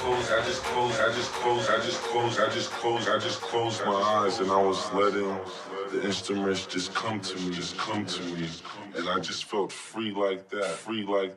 closed my eyes and I was letting the instruments just come to me, and I just felt free like that,